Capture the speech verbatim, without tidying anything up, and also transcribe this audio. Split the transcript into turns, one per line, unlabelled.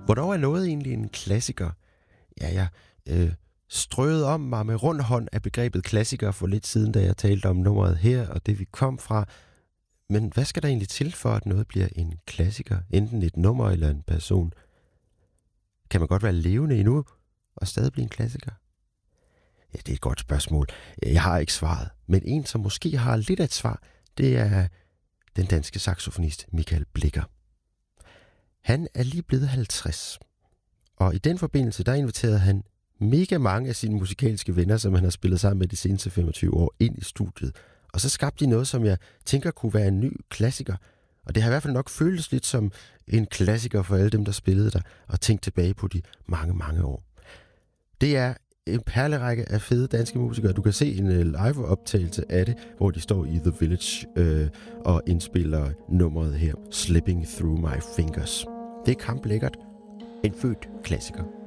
Hvornår er noget egentlig en klassiker? Ja, jeg øh, strøede om mig med rund hånd af begrebet klassiker for lidt siden, da jeg talte om nummeret her og det, vi kom fra. Men hvad skal der egentlig til for, at noget bliver en klassiker? Enten et nummer eller en person? Kan man godt være levende endnu og stadig blive en klassiker? Ja, det er et godt spørgsmål. Jeg har ikke svaret. Men en, som måske har lidt af et svar, det er den danske saxofonist Michael Blicher. Han er lige blevet halvtreds. Og i den forbindelse, der inviterede han mega mange af sine musikalske venner, som han har spillet sammen med de seneste femogtyve år, ind i studiet. Og så skabte de noget, som jeg tænker kunne være en ny klassiker. Og det har i hvert fald nok føltes lidt som en klassiker for alle dem, der spillede der, og tænkt tilbage på de mange, mange år. Det er en perlerække af fede danske musikere. Du kan se en live-optagelse af det, hvor de står i The Village øh, og indspiller nummeret her, Slipping Through My Fingers. Det er kamplækkert. En født klassiker.